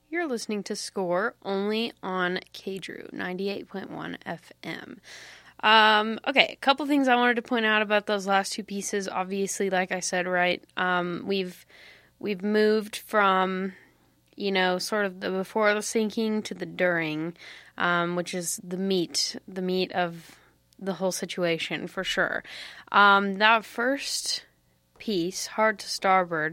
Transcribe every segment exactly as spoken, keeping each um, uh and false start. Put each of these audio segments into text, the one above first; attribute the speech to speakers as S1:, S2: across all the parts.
S1: You're listening to Score only on K D R U ninety-eight point one F M. Um, okay, a couple things I wanted to point out about those last two pieces. Obviously, like I said, right, um, we've we've moved from, you know, sort of the before the sinking to the during, um, which is the meat, the meat of the whole situation for sure. Um, that first piece, Hard to Starboard,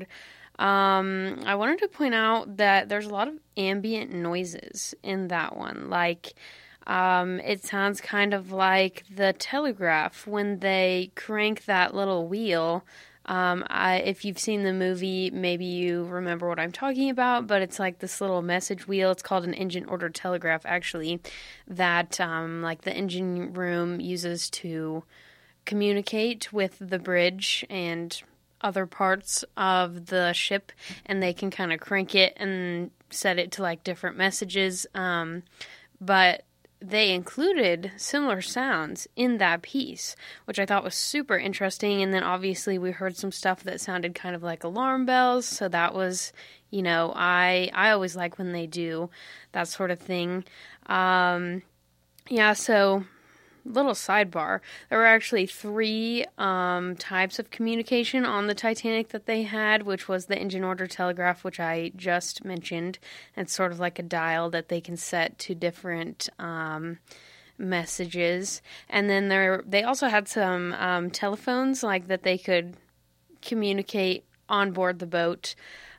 S1: um, I wanted to point out that there's a lot of ambient noises in that one. Like, um, it sounds kind of like the telegraph when they crank that little wheel. Um, I, if you've seen the movie, maybe you remember what I'm talking about, but it's like this little message wheel. It's called an engine order telegraph, actually, that, um, like the engine room uses to communicate with the bridge and other parts of the ship, and they can kind of crank it and set it to like different messages. Um, but they included similar sounds in that piece, which I thought was super interesting. And then obviously we heard some stuff that sounded kind of like alarm bells. So that was, you know, I, I always like when they do that sort of thing. Um, yeah. So little sidebar, there were actually three um, types of communication on the Titanic that they had, which was the engine order telegraph, which I just mentioned. It's sort of like a dial that they can set to different um, messages. And then there, they also had some um, telephones, like that they could communicate on board the boat.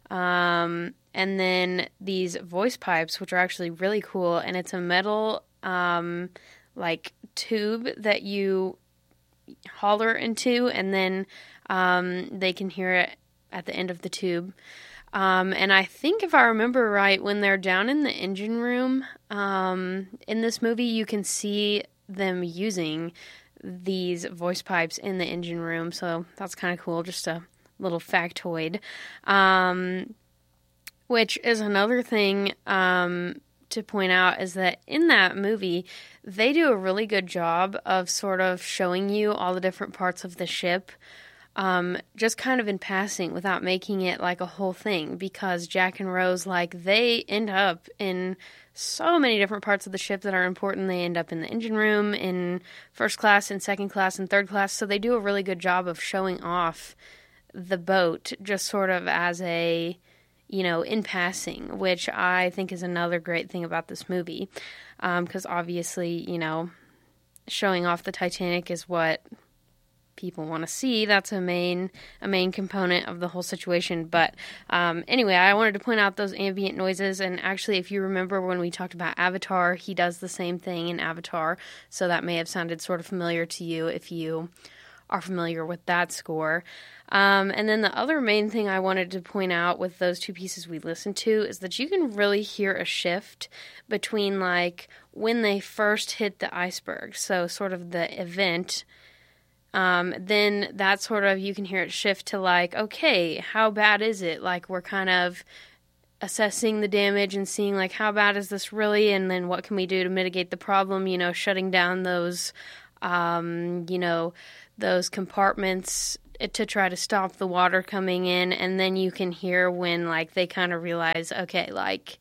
S1: Um, and then these voice pipes, which are actually really cool, and it's a metal um, like tube that you holler into, and then um, they can hear it at the end of the tube. Um, and I think if I remember right, when they're down in the engine room um, in this movie, you can see them using these voice pipes in the engine room. So that's kind of cool, just a little factoid. Um, which is another thing um, to point out, is that in that movie, they do a really good job of sort of showing you all the different parts of the ship, um, just kind of in passing without making it like a whole thing, because Jack and Rose, like, they end up in so many different parts of the ship that are important. They end up in the engine room, in first class, and second class, and third class, so they do a really good job of showing off the boat just sort of as a, you know, in passing, which I think is another great thing about this movie. Because um, obviously, you know, showing off the Titanic is what people want to see. That's a main a main component of the whole situation. But um, anyway, I wanted to point out those ambient noises. And actually, if you remember when we talked about Avatar, he does the same thing in Avatar. So that may have sounded sort of familiar to you if you are familiar with that score. Um, and then the other main thing I wanted to point out with those two pieces we listened to is that you can really hear a shift between, like, when they first hit the iceberg, so sort of the event, um, then that sort of, you can hear it shift to, like, okay, how bad is it? Like, we're kind of assessing the damage and seeing, like, how bad is this really, and then what can we do to mitigate the problem, you know, shutting down those, um, you know, those compartments to try to stop the water coming in. And then you can hear when, like, they kind of realize, okay, like,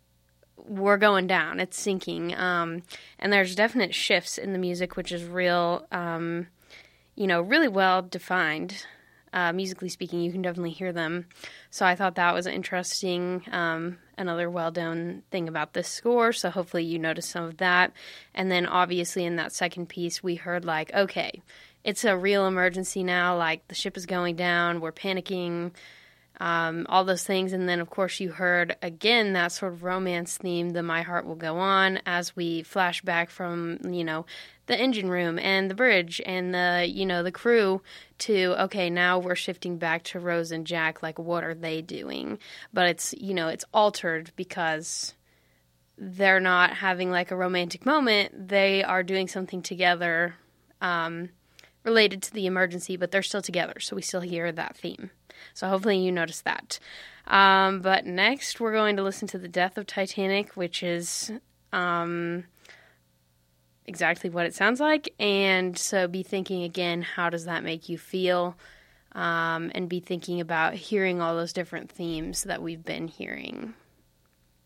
S1: we're going down, it's sinking. Um, and there's definite shifts in the music, which is real, um, you know, really well defined. Uh, musically speaking, you can definitely hear them. So I thought that was interesting, um, another well-done thing about this score. So hopefully you noticed some of that. And then obviously in that second piece, we heard, like, okay, it's a real emergency now, like, the ship is going down, we're panicking, um, all those things. And then, of course, you heard, again, that sort of romance theme, the My Heart Will Go On, as we flash back from, you know, the engine room and the bridge and the, you know, the crew to, okay, now we're shifting back to Rose and Jack, like, what are they doing? But it's, you know, it's altered because they're not having, like, a romantic moment. They are doing something together, um, related to the emergency, but they're still together, so we still hear that theme. So hopefully you noticed that. Um, but next, we're going to listen to The Death of Titanic, which is um, exactly what it sounds like. And so be thinking again, how does that make you feel? Um, and be thinking about hearing all those different themes that we've been hearing.